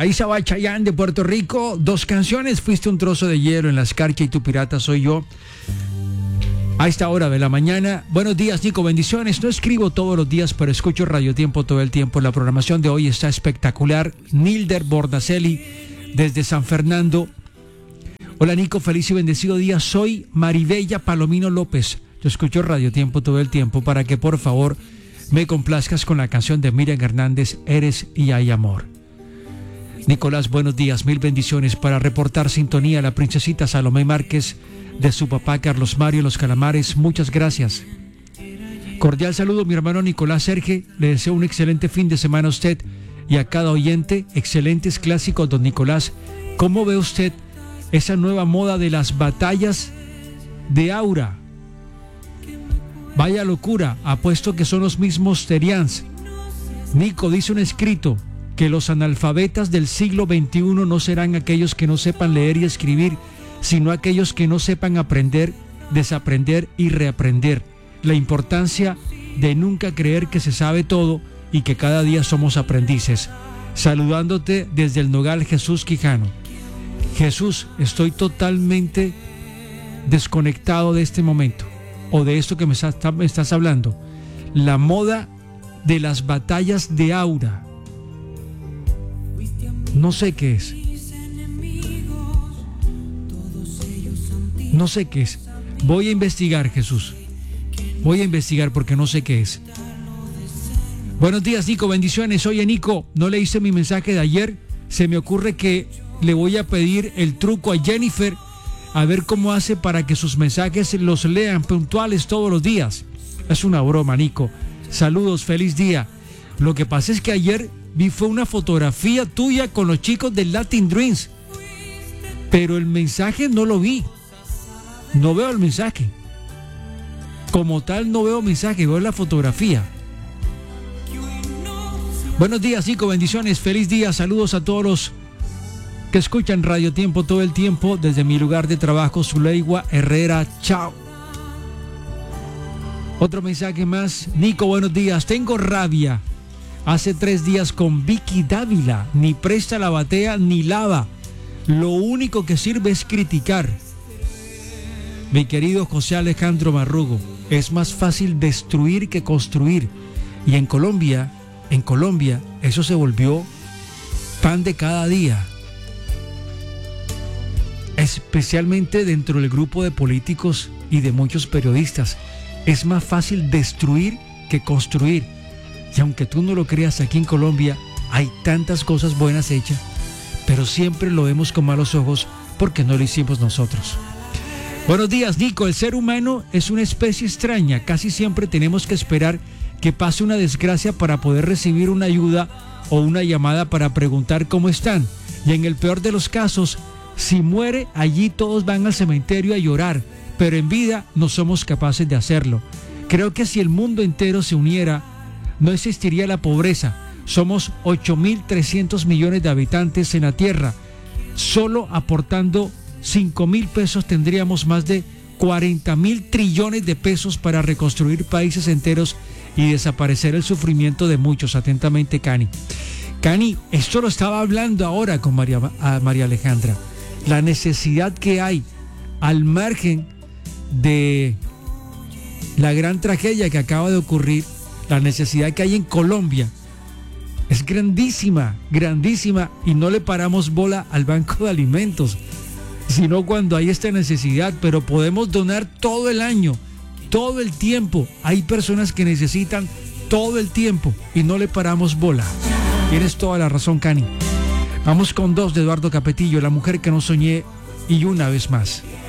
Ahí estaba Chayanne de Puerto Rico. 2 canciones, Fuiste un trozo de hielo en la escarcha y Tu pirata soy yo. A esta hora de la mañana. Buenos días, Nico, bendiciones. No escribo todos los días, pero escucho Radio Tiempo todo el tiempo. La programación de hoy está espectacular. Nilder Bordacelli desde San Fernando. Hola, Nico, feliz y bendecido día. Soy Maribella Palomino López. Yo escucho Radio Tiempo todo el tiempo para que por favor me complazcas con la canción de Miriam Hernández, Eres y hay amor. Nicolás, buenos días, mil bendiciones. Para reportar sintonía, la princesita Salomé Márquez de su papá Carlos Mario Los Calamares, muchas gracias. Cordial saludo, mi hermano Nicolás Serge. Le deseo un excelente fin de semana a usted y a cada oyente. Excelentes clásicos, don Nicolás. ¿Cómo ve usted esa nueva moda de las batallas de aura? Vaya locura, apuesto que son los mismos Terians. Nico, dice un escrito que los analfabetas del siglo XXI no serán aquellos que no sepan leer y escribir, sino aquellos que no sepan aprender, desaprender y reaprender. La importancia de nunca creer que se sabe todo y que cada día somos aprendices. Saludándote desde el Nogal, Jesús Quijano. Jesús, estoy totalmente desconectado de este momento, o de esto que me estás hablando. La moda de las batallas de aura. No sé qué es. No sé qué es. Voy a investigar, Jesús. Voy a investigar porque no sé qué es. Buenos días, Nico, bendiciones. Oye, Nico, no leíste mi mensaje de ayer. Se me ocurre que le voy a pedir el truco a Jennifer, a ver cómo hace para que sus mensajes los lean puntuales todos los días. Es una broma, Nico. Saludos, feliz día. Lo que pasa es que ayer fue una fotografía tuya con los chicos del Latin Dreams, pero el mensaje no lo vi. No veo el mensaje. Como tal no veo mensaje, veo la fotografía. Buenos días, Nico, bendiciones, feliz día, saludos a todos los que escuchan Radio Tiempo todo el tiempo. Desde mi lugar de trabajo, Zuleigua Herrera, chao. Otro mensaje más. Nico, buenos días, tengo rabia. Hace 3 días con Vicky Dávila, ni presta la batea ni lava. Lo único que sirve es criticar. Mi querido José Alejandro Marrugo, es más fácil destruir que construir. Y en Colombia, eso se volvió pan de cada día. Especialmente dentro del grupo de políticos y de muchos periodistas. Es más fácil destruir que construir. Y aunque tú no lo creas, aquí en Colombia hay tantas cosas buenas hechas, pero siempre lo vemos con malos ojos porque no lo hicimos nosotros. Buenos días, Nico. El ser humano es una especie extraña. Casi siempre tenemos que esperar que pase una desgracia para poder recibir una ayuda o una llamada para preguntar cómo están. Y en el peor de los casos, si muere, allí todos van al cementerio a llorar, pero en vida no somos capaces de hacerlo. Creo que si el mundo entero se uniera, no existiría la pobreza. Somos 8.300 millones de habitantes en la tierra. Solo aportando 5.000 pesos tendríamos más de 40.000 trillones de pesos para reconstruir países enteros y desaparecer el sufrimiento de muchos. Atentamente, Cani. Cani, esto lo estaba hablando ahora con María Alejandra. La necesidad que hay al margen de la gran tragedia que acaba de ocurrir. La necesidad que hay en Colombia es grandísima, grandísima, y no le paramos bola al Banco de Alimentos, sino cuando hay esta necesidad. Pero podemos donar todo el año, todo el tiempo. Hay personas que necesitan todo el tiempo y no le paramos bola. Tienes toda la razón, Cani. Vamos con 2 de Eduardo Capetillo, La mujer que no soñé, y una vez más.